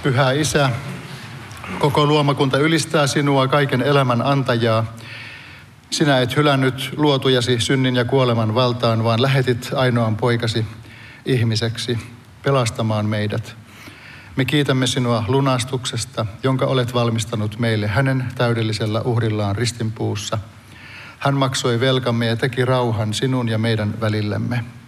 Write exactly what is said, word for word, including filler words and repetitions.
Pyhä Isä, koko luomakunta ylistää sinua, kaiken elämän antajaa. Sinä et hylännyt luotujasi synnin ja kuoleman valtaan, vaan lähetit ainoan poikasi ihmiseksi pelastamaan meidät. Me kiitämme sinua lunastuksesta, jonka olet valmistanut meille hänen täydellisellä uhrillaan ristinpuussa. Hän maksoi velkamme ja teki rauhan sinun ja meidän välillemme.